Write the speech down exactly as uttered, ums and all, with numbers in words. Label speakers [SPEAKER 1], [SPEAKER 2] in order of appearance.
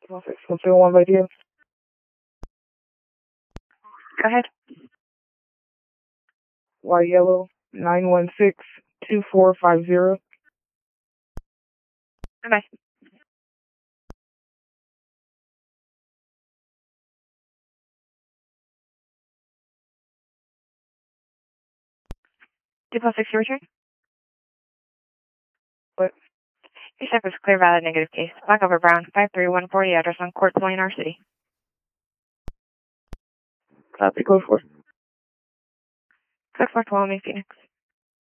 [SPEAKER 1] six one zero one by D M.
[SPEAKER 2] Go ahead.
[SPEAKER 1] Y yellow nine one six two four five zero.
[SPEAKER 2] Bye-bye. two plus six, your return?
[SPEAKER 1] What?
[SPEAKER 2] Your step is clear, valid, negative case. Black over brown, five three one forty, address on Court Point, our city.
[SPEAKER 1] Copy, code four.
[SPEAKER 2] Code four twelve, Phoenix.